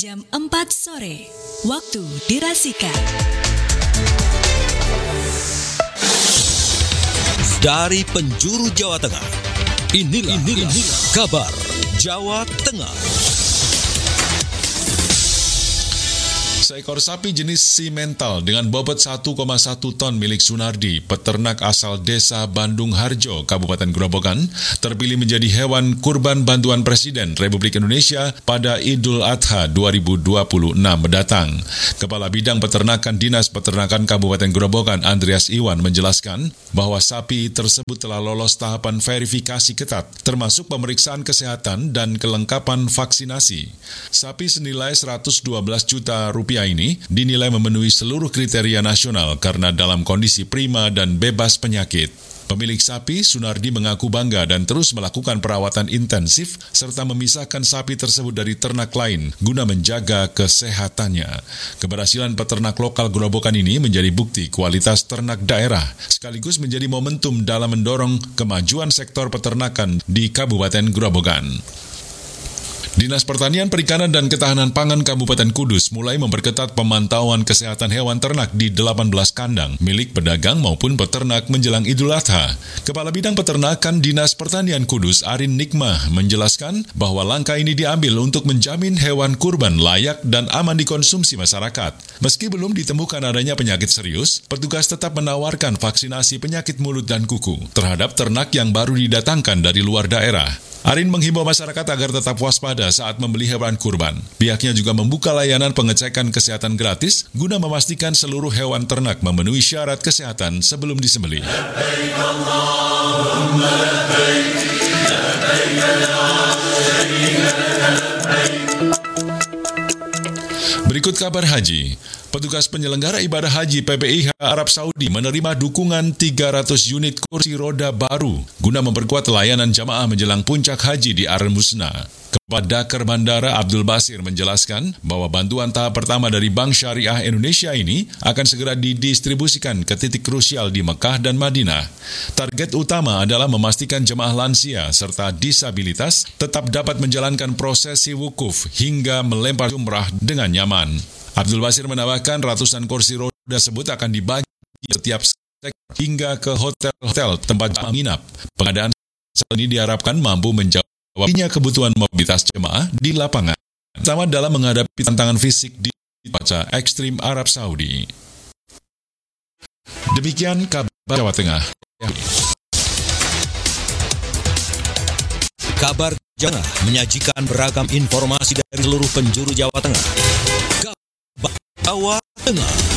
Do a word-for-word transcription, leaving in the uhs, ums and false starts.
Jam empat sore, waktu dirasika. Dari penjuru Jawa Tengah, inilah, inilah, inilah kabar Jawa Tengah. Seekor sapi jenis simental dengan bobot satu koma satu ton milik Sunardi, peternak asal desa Bandung Harjo, Kabupaten Grobogan, terpilih menjadi hewan kurban bantuan Presiden Republik Indonesia pada Idul Adha dua ribu dua puluh enam mendatang. Kepala Bidang Peternakan Dinas Peternakan Kabupaten Grobogan, Andreas Iwan, menjelaskan bahwa sapi tersebut telah lolos tahapan verifikasi ketat, termasuk pemeriksaan kesehatan dan kelengkapan vaksinasi. Sapi senilai seratus dua belas juta rupiah ini dinilai memenuhi seluruh kriteria nasional karena dalam kondisi prima dan bebas penyakit. Pemilik sapi, Sunardi, mengaku bangga dan terus melakukan perawatan intensif serta memisahkan sapi tersebut dari ternak lain guna menjaga kesehatannya. Keberhasilan peternak lokal Grobogan ini menjadi bukti kualitas ternak daerah, sekaligus menjadi momentum dalam mendorong kemajuan sektor peternakan di Kabupaten Grobogan. Dinas Pertanian, Perikanan, dan Ketahanan Pangan Kabupaten Kudus mulai memperketat pemantauan kesehatan hewan ternak di delapan belas kandang milik pedagang maupun peternak menjelang Idul Adha. Kepala Bidang Peternakan Dinas Pertanian Kudus, Arin Nikmah, menjelaskan bahwa langkah ini diambil untuk menjamin hewan kurban layak dan aman dikonsumsi masyarakat. Meski belum ditemukan adanya penyakit serius, petugas tetap menawarkan vaksinasi penyakit mulut dan kuku terhadap ternak yang baru didatangkan dari luar daerah. Arin menghimbau masyarakat agar tetap waspada saat membeli hewan kurban. Pihaknya juga membuka layanan pengecekan kesehatan gratis guna memastikan seluruh hewan ternak memenuhi syarat kesehatan sebelum disembelih. Berikut kabar haji. Petugas penyelenggara ibadah haji P P I H Arab Saudi menerima dukungan tiga ratus unit kursi roda baru guna memperkuat layanan jamaah menjelang puncak haji di Aren Musna. Kepala Dakar Bandara Abdul Basir menjelaskan bahwa bantuan tahap pertama dari Bank Syariah Indonesia ini akan segera didistribusikan ke titik krusial di Mekah dan Madinah. Target utama adalah memastikan jemaah lansia serta disabilitas tetap dapat menjalankan prosesi wukuf hingga melempar umrah dengan nyaman. Abdul Basir menambahkan ratusan kursi roda tersebut akan dibagi setiap sektor hingga ke hotel-hotel tempat jemaah menginap. Pengadaan ini diharapkan mampu menjawab kebutuhan mobilitas jemaah di lapangan, terutama dalam menghadapi tantangan fisik di cuaca ekstrim Arab Saudi. Demikian kabar Jawa Tengah. Kabar Jawa Tengah menyajikan beragam informasi dari seluruh penjuru Jawa Tengah. Kabar Jawa Tengah.